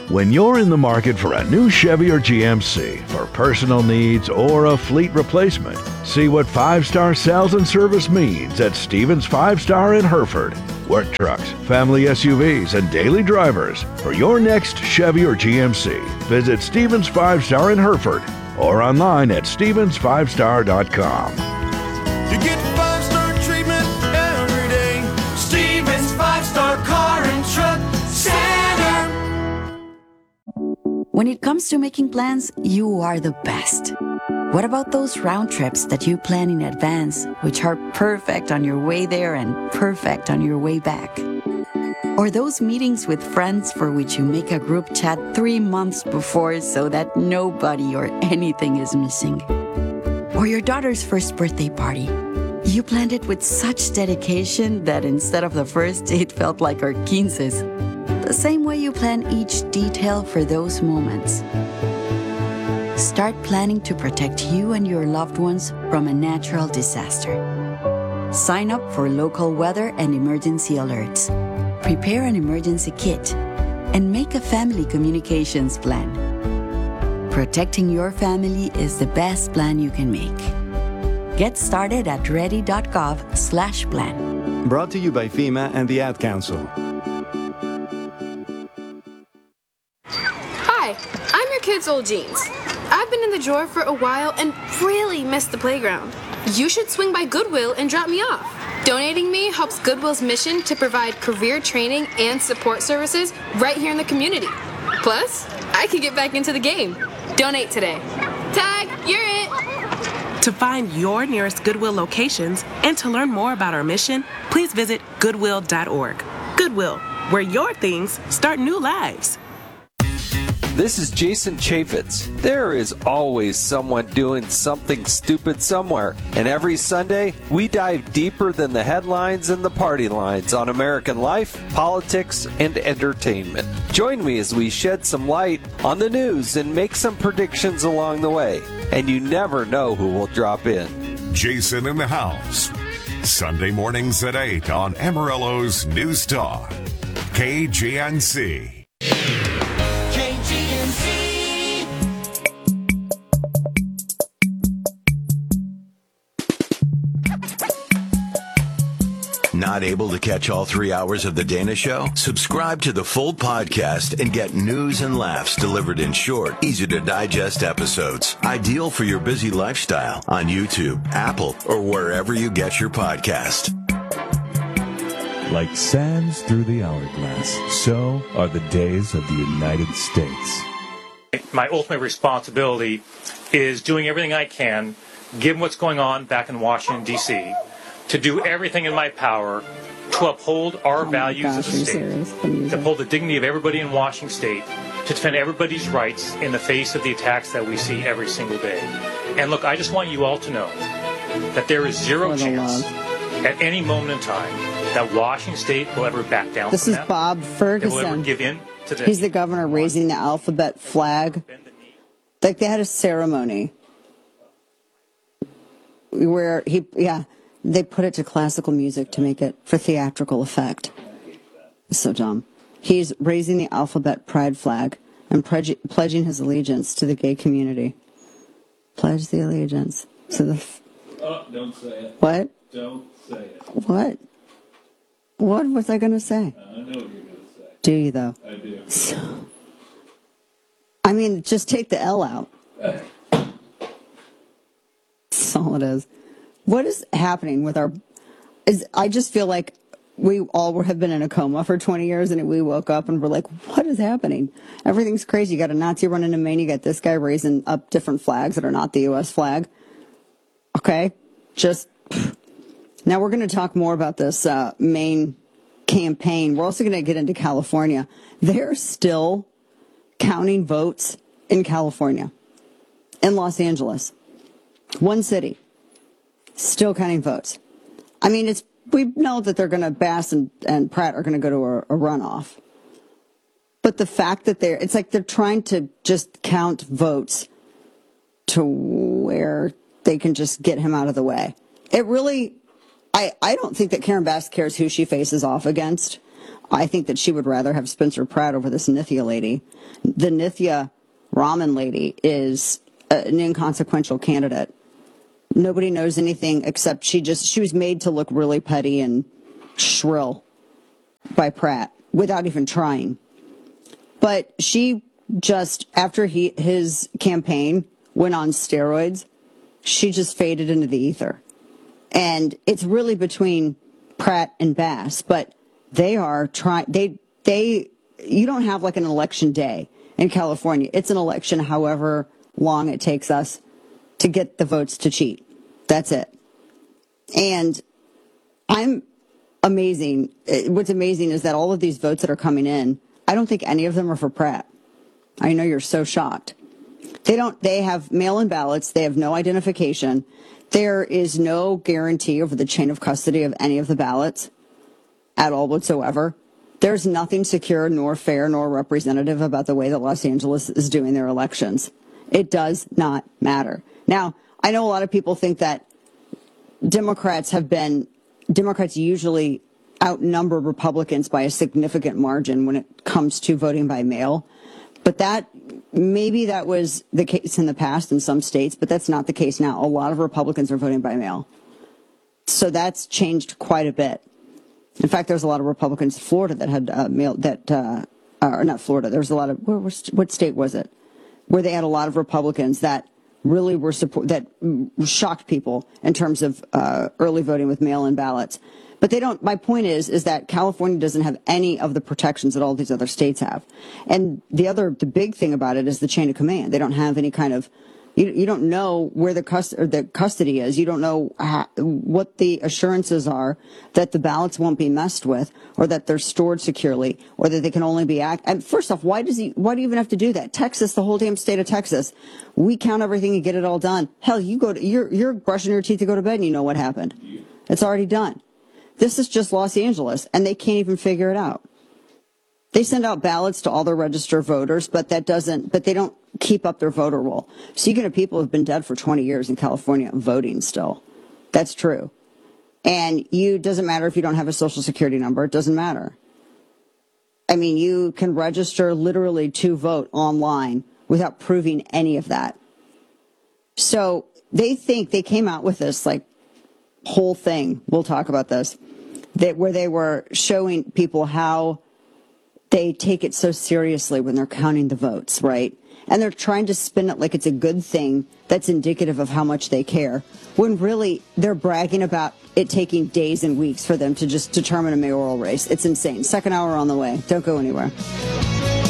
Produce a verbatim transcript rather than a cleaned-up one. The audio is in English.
When you're in the market for a new Chevy or G M C for personal needs or a fleet replacement, see what five-star sales and service means at Stevens Five Star in Hereford. Work trucks, family S U Vs, and daily drivers. For your next Chevy or G M C, visit Stevens Five Star in Hereford or online at stevens five star dot com. You get five-star treatment every day. Stevens Five Star Car and Truck Center. When it comes to making plans, you are the best. What about those round trips that you plan in advance, which are perfect on your way there and perfect on your way back? Or those meetings with friends for which you make a group chat three months before so that nobody or anything is missing? Or your daughter's first birthday party. You planned it with such dedication that instead of the first, it felt like our quinces. The same way you plan each detail for those moments. Start planning to protect you and your loved ones from a natural disaster. Sign up for local weather and emergency alerts. Prepare an emergency kit and make a family communications plan. Protecting your family is the best plan you can make. Get started at ready.gov slash plan. Brought to you by FEMA and the Ad Council. Hi, I'm your kid's old jeans. I've been in the drawer for a while and really missed the playground. You should swing by Goodwill and drop me off. Donating me helps Goodwill's mission to provide career training and support services right here in the community. Plus, I can get back into the game. Donate today. Tag, you're it! To find your nearest Goodwill locations and to learn more about our mission, please visit goodwill dot org. Goodwill, where your things start new lives. This is Jason Chaffetz. There is always someone doing something stupid somewhere. And every Sunday, we dive deeper than the headlines and the party lines on American life, politics, and entertainment. Join me as we shed some light on the news and make some predictions along the way. And you never know who will drop in. Jason in the House. Sunday mornings at eight on Amarillo's News Talk. K G N C. Not able to catch all three hours of The Dana Show? Subscribe to the full podcast and get news and laughs delivered in short, easy-to-digest episodes. Ideal for your busy lifestyle on YouTube, Apple, or wherever you get your podcast. Like sands through the hourglass, so are the days of the United States. My ultimate responsibility is doing everything I can, given what's going on back in Washington, D C, to do everything in my power to uphold our oh values gosh, as a state, to uphold the dignity of everybody in Washington State, to defend everybody's rights in the face of the attacks that we see every single day. And look, I just want you all to know that there is zero For chance at any moment in time that Washington State will ever back down this from is that. Bob Ferguson. Will ever give in to the He's the governor raising the alphabet flag. Like they had a ceremony where he, yeah, they put it to classical music to make it for theatrical effect. So dumb. He's raising the alphabet pride flag and pledge, pledging his allegiance to the gay community. Pledge the allegiance to the. F- oh, don't say it. What? Don't say it. What? What was I going to say? Uh, I know what you're going to say. Do you, though? I do. So, I mean, just take the L out. That's all it is. What is happening with our... Is I just feel like we all have been in a coma for twenty years, and we woke up and we're like, what is happening? Everything's crazy. You got a Nazi running in Maine. You got this guy raising up different flags that are not the U S flag. Okay? Just... Now we're going to talk more about this uh, Maine campaign. We're also going to get into California. They're still counting votes in California, in Los Angeles. One city, still counting votes. I mean, it's we know that they're going to, Bass and, and Pratt are going to go to a, a runoff. But the fact that they're, it's like they're trying to just count votes to where they can just get him out of the way. It really... I, I don't think that Karen Bass cares who she faces off against. I think that she would rather have Spencer Pratt over this Nithya lady. The Nithya Raman lady is an inconsequential candidate. Nobody knows anything except she just, she was made to look really petty and shrill by Pratt without even trying. But she just, after he his campaign went on steroids, she just faded into the ether. And it's really between Pratt and Bass, but they are trying, they, they, you don't have like an election day in California. It's an election however long it takes us to get the votes to cheat. That's it. And I'm amazing. What's amazing is that all of these votes that are coming in, I don't think any of them are for Pratt. I know you're so shocked. They don't, they have mail-in ballots. They have no identification. There is no guarantee over the chain of custody of any of the ballots at all whatsoever. There's nothing secure nor fair nor representative about the way that Los Angeles is doing their elections. It does not matter. Now, I know a lot of people think that Democrats have been, Democrats usually outnumber Republicans by a significant margin when it comes to voting by mail. But that, maybe that was the case in the past in some states, but that's not the case now. A lot of Republicans are voting by mail. So that's changed quite a bit. In fact, there's a lot of Republicans in Florida that had uh, mail, that, uh, or not Florida, there was a lot of, where, what state was it? Where they had a lot of Republicans that really were support, that shocked people in terms of uh, early voting with mail-in ballots. But they don't, my point is, is that California doesn't have any of the protections that all these other states have. And the other, the big thing about it is the chain of command. They don't have any kind of, you, you don't know where the, cust- or the custody is. You don't know how, what the assurances are that the ballots won't be messed with, or that they're stored securely, or that they can only be act. And first off, why does he, why do you even have to do that? Texas, the whole damn state of Texas, we count everything and get it all done. Hell, you go to, you're, you're brushing your teeth to go to bed and you know what happened. It's already done. This is just Los Angeles, and they can't even figure it out. They send out ballots to all their registered voters, but that doesn't, but they don't keep up their voter roll. So you can have people who've been dead for twenty years in California voting still. That's true. And you, doesn't matter if you don't have a social security number, it doesn't matter. I mean, you can register literally to vote online without proving any of that. So they think they came out with this like whole thing, we'll talk about this, that where they were showing people how they take it so seriously when they're counting the votes, right? And they're trying to spin it like it's a good thing that's indicative of how much they care, when really they're bragging about it taking days and weeks for them to just determine a mayoral race. It's insane. Second hour on the way. Don't go anywhere.